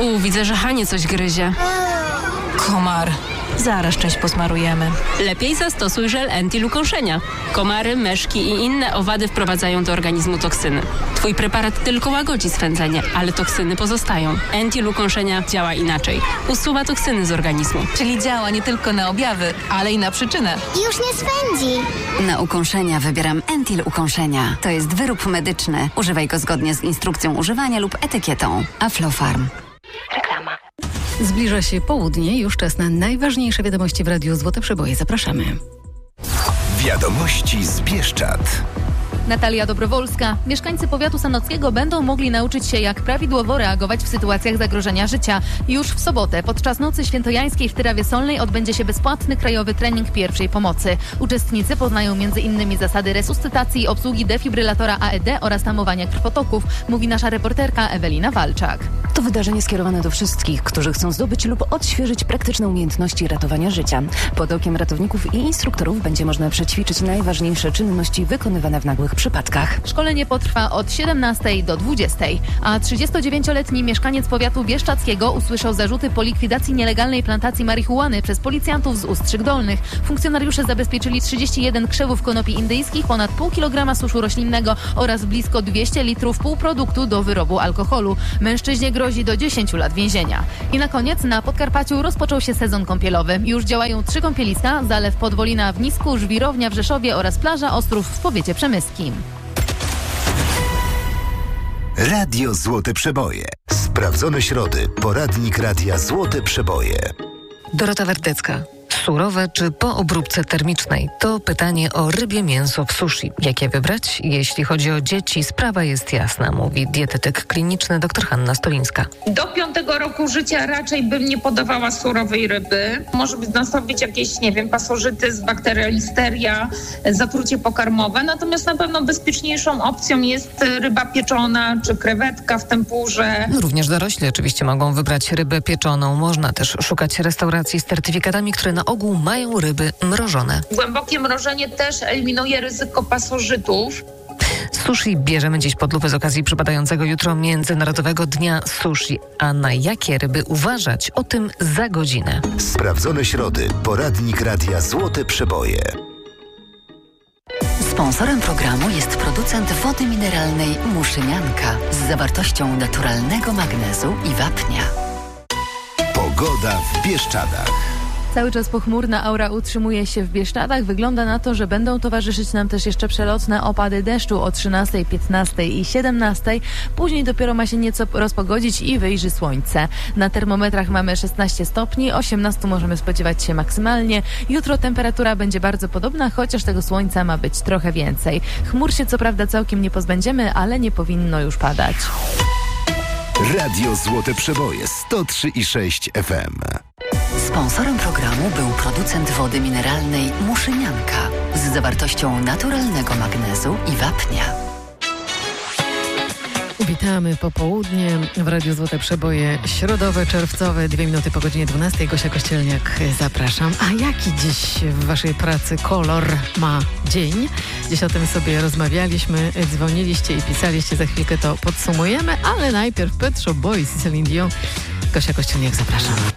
Widzę, że Hanie coś gryzie. Komar. Zaraz część posmarujemy. Lepiej zastosuj żel Entil ukąszenia. Komary, meszki i inne owady wprowadzają do organizmu toksyny. Twój preparat tylko łagodzi swędzenie, ale toksyny pozostają. Entil ukąszenia działa inaczej. Usuwa toksyny z organizmu. Czyli działa nie tylko na objawy, ale i na przyczynę. Już nie swędzi. Na ukąszenia wybieram Entil ukąszenia. To jest wyrób medyczny. Używaj go zgodnie z instrukcją używania lub etykietą. Aflofarm. Reklama. Zbliża się południe, już czas na najważniejsze wiadomości w Radiu Złote Przeboje. Zapraszamy. Wiadomości z Bieszczad. Natalia Dobrowolska. Mieszkańcy powiatu sanockiego będą mogli nauczyć się, jak prawidłowo reagować w sytuacjach zagrożenia życia. Już w sobotę podczas Nocy Świętojańskiej w Tyrawie Solnej odbędzie się bezpłatny krajowy trening pierwszej pomocy. Uczestnicy poznają m.in. zasady resuscytacji, obsługi defibrylatora AED oraz tamowania krwotoków, mówi nasza reporterka Ewelina Walczak. To wydarzenie skierowane do wszystkich, którzy chcą zdobyć lub odświeżyć praktyczne umiejętności ratowania życia. Pod okiem ratowników i instruktorów będzie można przećwiczyć najważniejsze czynności wykonywane w nagłych przypadkach. Szkolenie potrwa od 17 do 20, a 39-letni mieszkaniec powiatu bieszczadzkiego usłyszał zarzuty po likwidacji nielegalnej plantacji marihuany przez policjantów z Ustrzyk Dolnych. Funkcjonariusze zabezpieczyli 31 krzewów konopi indyjskich, ponad pół kilograma suszu roślinnego oraz blisko 200 litrów półproduktu do wyrobu alkoholu. Mężczyźnie grozi do 10 lat więzienia. I na koniec na Podkarpaciu rozpoczął się sezon kąpielowy. Już działają 3 kąpieliska, zalew Podwolina w Nisku, Żwirownia w Rzeszowie oraz plaża Ostrów w powiecie przemyskim. Radio Złote Przeboje. Sprawdzone środy. Poradnik Radia Złote Przeboje. Dorota Werdecka. Surowe czy po obróbce termicznej? To pytanie o rybie mięso w sushi. Jak je wybrać? Jeśli chodzi o dzieci, sprawa jest jasna, mówi dietetyk kliniczny dr Hanna Stolińska. Do 5 roku życia raczej bym nie podawała surowej ryby. Może nastąpić jakieś, pasożytyzm, bakteria listeria, zatrucie pokarmowe. Natomiast na pewno bezpieczniejszą opcją jest ryba pieczona czy krewetka w tempurze. Również dorośli oczywiście mogą wybrać rybę pieczoną. Można też szukać restauracji z certyfikatami, które na ogół mają ryby mrożone. Głębokie mrożenie też eliminuje ryzyko pasożytów. Sushi bierzemy dziś pod lupę z okazji przypadającego jutro Międzynarodowego Dnia Sushi. A na jakie ryby uważać? O tym za godzinę. Sprawdzone środy. Poradnik Radia Złote Przeboje. Sponsorem programu jest producent wody mineralnej Muszynianka z zawartością naturalnego magnezu i wapnia. Pogoda w Bieszczadach. Cały czas pochmurna aura utrzymuje się w Bieszczadach. Wygląda na to, że będą towarzyszyć nam też jeszcze przelotne opady deszczu o 13, 15 i 17. Później dopiero ma się nieco rozpogodzić i wyjrzy słońce. Na termometrach mamy 16 stopni, 18 możemy spodziewać się maksymalnie. Jutro temperatura będzie bardzo podobna, chociaż tego słońca ma być trochę więcej. Chmur się co prawda całkiem nie pozbędziemy, ale nie powinno już padać. Radio Złote Przeboje 103,6 FM. Sponsorem programu był producent wody mineralnej Muszynianka z zawartością naturalnego magnezu i wapnia. Witamy popołudnie w Radiu Złote Przeboje środowe, czerwcowe, 2 minuty po godzinie 12. Gosia Kościelniak, zapraszam. A jaki dziś w waszej pracy kolor ma dzień? Dziś o tym sobie rozmawialiśmy, dzwoniliście i pisaliście, za chwilkę to podsumujemy, ale najpierw Pet Shop Boys i Celine Dion. Gosia Kościelniak, zapraszam.